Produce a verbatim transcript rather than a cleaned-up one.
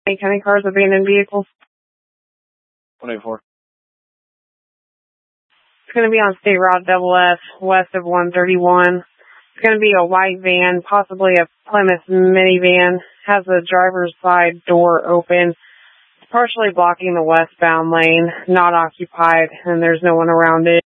County cars, abandoned vehicles. one eighty-four. It's going to be on State Route Double F, west of one thirty-one. It's going to be a white van, possibly a Plymouth minivan. Has the driver's side door open. It's partially blocking the westbound lane, not occupied, and there's no one around it.